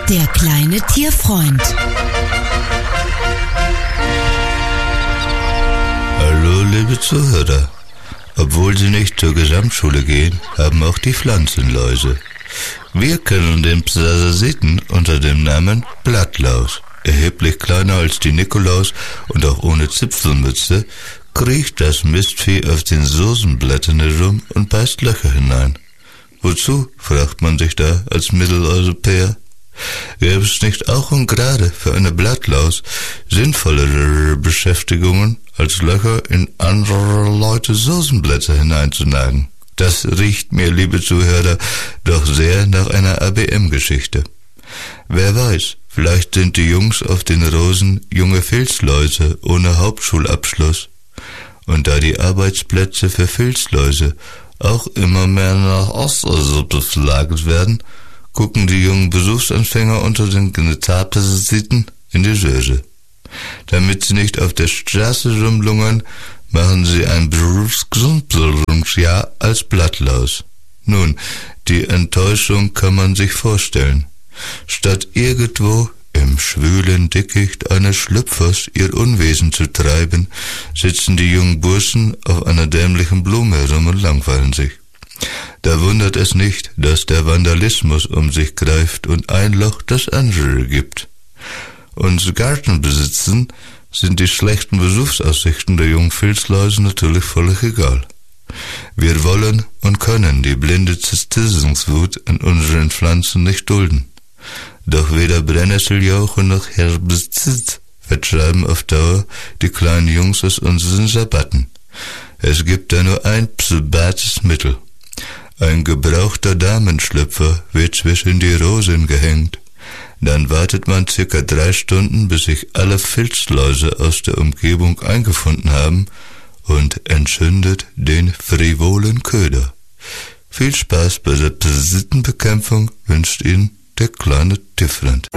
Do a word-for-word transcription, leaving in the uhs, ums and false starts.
Der kleine Tierfreund. Hallo, liebe Zuhörer. Obwohl sie nicht zur Gesamtschule gehen, haben auch die Pflanzen Läuse. Wir kennen den Parasiten unter dem Namen Blattlaus. Erheblich kleiner als die Nikolaus und auch ohne Zipfelmütze, kriecht das Mistvieh auf den Soßenblättern herum und beißt Löcher hinein. Wozu, fragt man sich da als Mitteleuropäer? Gäbe es nicht auch und gerade für eine Blattlaus sinnvollere Beschäftigungen, als Löcher in andere Leute Soßenblätter hineinzunagen? Das riecht mir, liebe Zuhörer, doch sehr nach einer A B M-Geschichte. Wer weiß, vielleicht sind die Jungs auf den Rosen junge Filzläuse ohne Hauptschulabschluss. Und da die Arbeitsplätze für Filzläuse auch immer mehr nach Osteuropa verlagert werden, gucken die jungen Berufsanfänger unter den Genitalparasiten in die Röhre. Damit sie nicht auf der Straße rumlungern, machen sie ein Berufsgesundungsjahr als Blattlaus. Nun, die Enttäuschung kann man sich vorstellen. Statt irgendwo im schwülen Dickicht eines Schlüpfers ihr Unwesen zu treiben, sitzen die jungen Burschen auf einer dämlichen Blume herum und langweilen sich. Da wundert es nicht, dass der Vandalismus um sich greift und ein Loch das andere gibt. Uns Gartenbesitzern sind die schlechten Berufsaussichten der jungen Filzläuse natürlich völlig egal. Wir wollen und können die blinde Zerstörungswut an unseren Pflanzen nicht dulden. Doch weder Brennnesseljauche noch Herbizid vertreiben auf Dauer die kleinen Jungs aus unseren Sabatten. Es gibt da nur ein probates Mittel. Ein gebrauchter Damenschlüpfer wird zwischen die Rosen gehängt. Dann wartet man circa drei Stunden, bis sich alle Filzläuse aus der Umgebung eingefunden haben und entzündet den frivolen Köder. Viel Spaß bei der Parasitenbekämpfung wünscht Ihnen der kleine Tierfreund.